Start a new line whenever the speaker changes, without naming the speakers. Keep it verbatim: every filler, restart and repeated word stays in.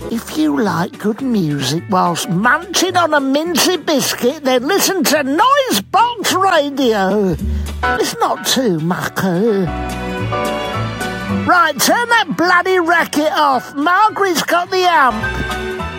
If you like good music whilst munching on a minty biscuit, then listen to Noisebox Radio. It's not too mucker. Right, turn that bloody racket off. Margaret's got the amp.